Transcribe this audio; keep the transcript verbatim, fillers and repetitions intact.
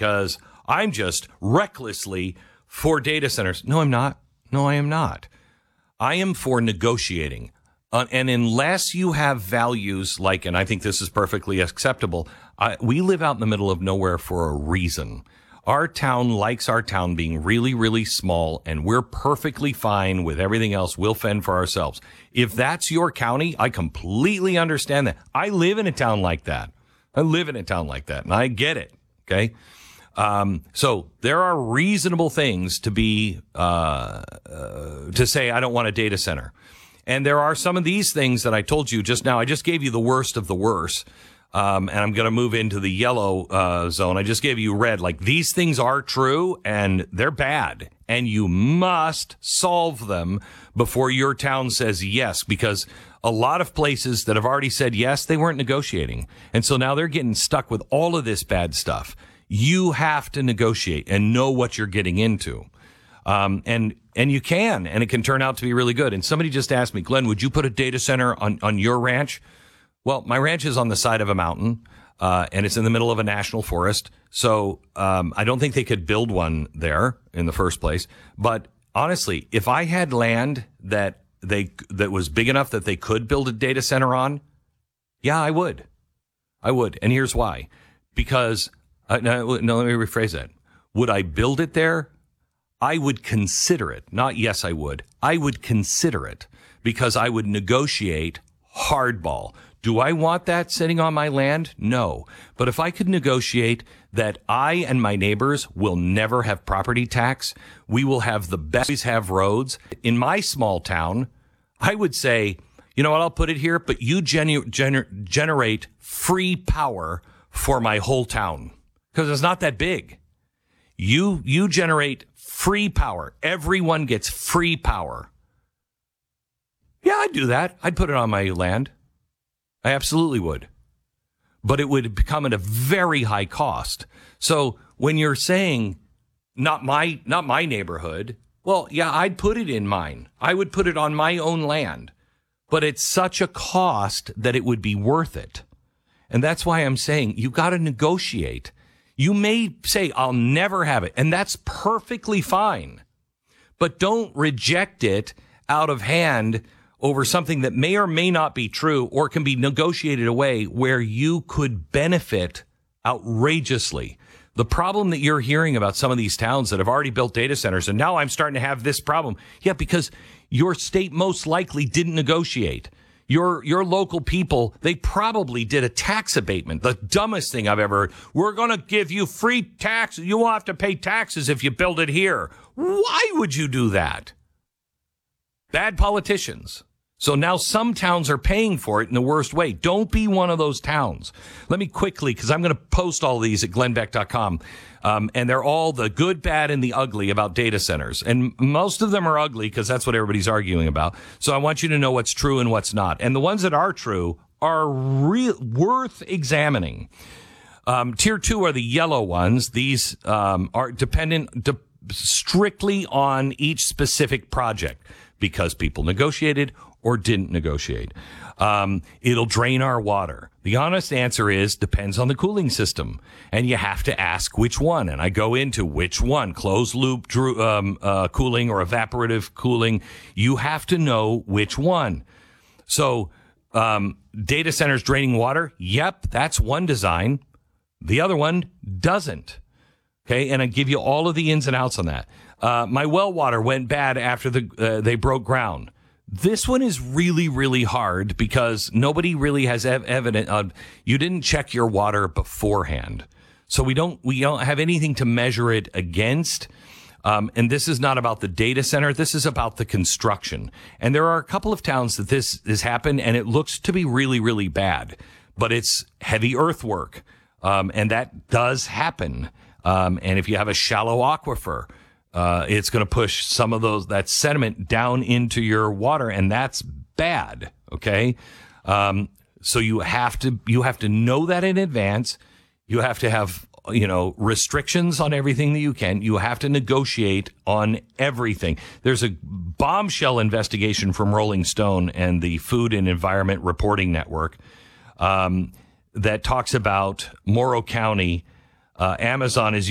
because I'm just recklessly for data centers. No, I'm not. No, I am not. I am for negotiating. Uh, and unless you have values like, and I think this is perfectly acceptable, I, we live out in the middle of nowhere for a reason. Our town likes our town being really, really small, and we're perfectly fine with everything else. We'll fend for ourselves. If that's your county, I completely understand that. I live in a town like that. I live in a town like that, and I get it, okay? Um, so there are reasonable things to be, uh, uh, to say I don't want a data center. And there are some of these things that I told you just now. I just gave you the worst of the worst. Um, and I'm going to move into the yellow uh, zone. I just gave you red. Like, these things are true and they're bad. And you must solve them before your town says yes, because a lot of places that have already said yes, they weren't negotiating. And so now they're getting stuck with all of this bad stuff. You have to negotiate and know what you're getting into. Um, and, and you can, and it can turn out to be really good. And somebody just asked me, Glenn, would you put a data center on, on your ranch? Well, my ranch is on the side of a mountain, uh, and it's in the middle of a national forest. So, um, I don't think they could build one there in the first place. But honestly, if I had land that they, that was big enough that they could build a data center on, yeah, I would. I would. And here's why. Because, uh, no, no, let me rephrase that. Would I build it there? I would consider it. Not yes, I would. I would consider it because I would negotiate hardball. Do I want that sitting on my land? No. But if I could negotiate that I and my neighbors will never have property tax, we will have the best, always have roads. In my small town, I would say, you know what, I'll put it here, but you genu- gener- generate free power for my whole town because it's not that big. You, you generate free power. Everyone gets free power. Yeah, I'd do that. I'd put it on my land. I absolutely would. But it would come at a very high cost. So when you're saying not my, not my neighborhood, well, yeah, I'd put it in mine. I would put it on my own land. But it's such a cost that it would be worth it. And that's why I'm saying you got to negotiate. You may say, I'll never have it. And that's perfectly fine. But don't reject it out of hand over something that may or may not be true or can be negotiated away where you could benefit outrageously. The problem that you're hearing about some of these towns that have already built data centers, and now I'm starting to have this problem. Yeah, because your state most likely didn't negotiate. Your your local people, they probably did a tax abatement. The dumbest thing I've ever heard. We're going to give you free tax. You won't have to pay taxes if you build it here. Why would you do that? Bad politicians. So now some towns are paying for it in the worst way. Don't be one of those towns. Let me quickly, because I'm going to post all these at glenn beck dot com. Um, and they're all the good, bad, and the ugly about data centers. And most of them are ugly because that's what everybody's arguing about. So I want you to know what's true and what's not. And the ones that are true are re- worth examining. Um, tier two are the yellow ones. These um, are dependent de- strictly on each specific project because people negotiated or didn't negotiate. Um, it'll drain our water. The honest answer is depends on the cooling system. And you have to ask which one. And I go into which one, closed loop drew, um, uh, cooling or evaporative cooling. You have to know which one. So um, data centers draining water. Yep, that's one design. The other one doesn't. Okay, and I give you all of the ins and outs on that. Uh, my well water went bad after the uh, they broke ground. This one is really, really hard because nobody really has ev- evidence. Uh, you didn't check your water beforehand. So we don't, we don't have anything to measure it against. Um, and this is not about the data center. This is about the construction. And there are a couple of towns that this has happened and it looks to be really, really bad, but it's heavy earthwork. Um, and that does happen. Um, and if you have a shallow aquifer, Uh, it's going to push some of those, that sediment down into your water, and that's bad. Okay. Um, so you have to, you have to know that in advance. You have to have, you know, restrictions on everything that you can. You have to negotiate on everything. There's a bombshell investigation from Rolling Stone and the Food and Environment Reporting Network, um, that talks about Morrow County. Uh, Amazon is